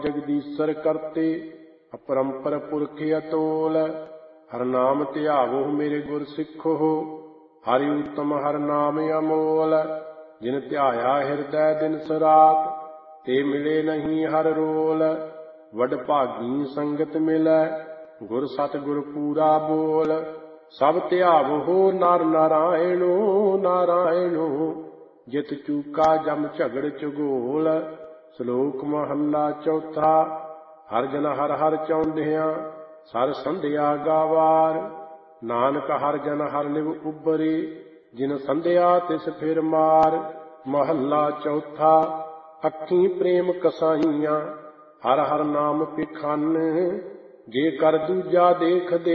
ਜਗਦੀਸ਼ਰ ਕਰਤੇ ਅਪਰੰਪਰ ਪੁਰਖ ਅਤੋਲ। ਹਰ ਨਾਮ ਧਿਆਵੋ ਮੇਰੇ ਗੁਰ ਸਿੱਖੋ, ਹਰਿ ਉਤਮ ਹਰ ਨਾਮ ਅਮੋਲ। ਜਿਨ ਧਿਆਇਆ ਹਿਰਦੈ ਦਿਨਸ ਰਾਤ, ਤੇ ਮਿਲੇ ਨਹੀਂ ਹਰ ਰੋਲ। ਵਡ ਭਾਗੀ ਸੰਗਤ ਮਿਲੈ, ਗੁਰ ਸਤਿਗੁਰ ਪੂਰਾ ਬੋਲ। ਸਭ ਧਿਆਵੋ ਨਰ ਨਾਰਾਇਣੋ ਨਾਰਾਇਣੋ, ਜਿਤ ਚੂਕਾ ਜਮ ਝਗੜ ਝਗੋਲ। ਸ਼ਲੋਕ ਮਹੱਲਾ ਚੌਥਾ। ਹਰ ਜਨ ਹਰ ਹਰ ਚਾਹੁੰਦਿਆਂ, ਸਰ ਸੰਧਿਆ ਗਾਵਾਰ। ਨਾਨਕ ਹਰ ਜਨ ਹਰ ਲਿਵ ਉਬਰੇ, ਜਿਨ ਸੰਧਿਆ ਤਿਸ ਫਿਰ ਮਾਰ। ਮਹੱਲਾ ਚੌਥਾ। ਅੱਖੀਂ ਪ੍ਰੇਮ ਕਸਾਈਆਂ, ਹਰ ਹਰ ਨਾਮ ਪਿਖਾਨ। ਜੇ ਕਰ ਦੂਜਾ ਦੇਖਦੇ,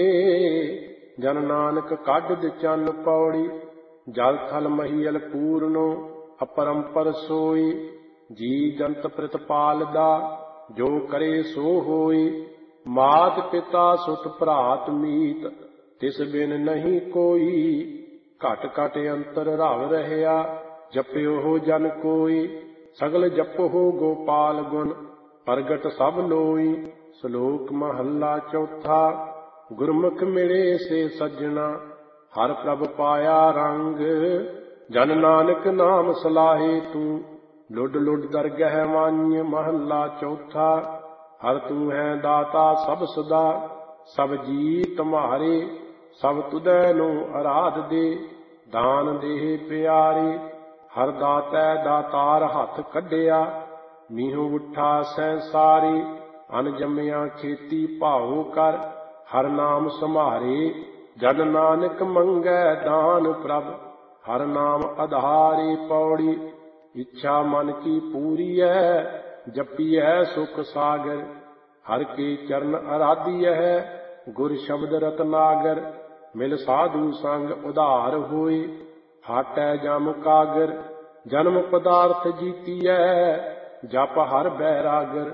ਜਨ ਨਾਨਕ ਕੱਢ ਚੰਨ ਪੌੜੀ। ਜਲ ਥਲ ਮਹੀਅਲ ਪੂਰਨੋ, ਅਪਰੰਪਰ ਸੋਈ। ਜੀ ਜੰਤ ਪ੍ਰਤਪਾਲਦਾ, ਜੋ ਕਰੇ ਸੋ ਹੋਈ। ਮਾਤ ਪਿਤਾ ਸੁਤ ਭਰਾਤ ਮੀਤ, ਤਿਸ ਬਿਨ ਨਹੀਂ ਕੋਈ। ਘਟ ਘਟ ਅੰਤਰ ਰਵ ਰਹਿਆ, ਜਪਿਓ ਜਨ ਕੋਈ। ਸਗਲ ਜਪੋ ਗੋਪਾਲ ਗੁਣ, ਪ੍ਰਗਟ ਸਭ ਲੋਈ। ਸ਼ਲੋਕ ਮਹੱਲਾ ਚੌਥਾ। ਗੁਰਮੁਖ ਮਿਲੇ ਸੇ ਸੱਜਣਾ, ਹਰ ਪ੍ਰਭ ਪਾਇਆ ਰੰਗ। ਜਨ ਨਾਨਕ ਨਾਮ ਸਲਾਹੇ ਤੂੰ, ਲੁੱਡ ਲੁੱਡ ਦਰਗਹਿ ਵਾਂਝ। ਮਹੱਲਾ ਚੌਥਾ। ਹਰ ਤੂੰ ਹੈ ਦਾਤਾ ਸਭ ਸਦਾ, ਸਭ ਜੀ ਤੁਮਹਾਰੇ। ਸਭ ਤੁਧੈ ਨੂੰ ਅਰਾਧ ਦੇ, ਦਾਨ ਦੇਹ ਪਿਆਰੇ। ਹਰ ਦਾਤੈ ਦਾਤਾਰ ਹੱਥ ਕੱਢਿਆ, ਮੀਹੂ ਉਠਾ ਸੈਂਸਾਰੇ। ਅਨ ਜੰਮਿਆ ਖੇਤੀ ਭਾਉ ਕਰ, ਹਰ ਨਾਮ ਸੰਭਾਰੇ। ਜਨ ਨਾਨਕ ਮੰਗੈ ਦਾਨ ਪ੍ਰਭ, ਹਰ ਨਾਮ ਆਧਾਰੇ। ਪੌੜੀ। ਇੱਛਾ ਮਨ ਕੀ ਪੂਰੀਐ, ਜਪੀਐ ਸੁਖ ਸਾਗਰ। ਹਰ ਕੇ ਚਰਨ ਅਰਾਧੀਐ, ਗੁਰ ਸ਼ਬਦ ਰਤਨਾਗਰ। ਮਿਲ ਸਾਧੂ ਸੰਗ ਉਧਾਰ ਹੋਏ, ਹਾਟੈ ਜਮ ਕਾਗਰ। ਜਨਮ ਪਦਾਰਥ ਜੀਤੀਐ, ਜਪ ਹਰ ਬੈਰਾਗਰ।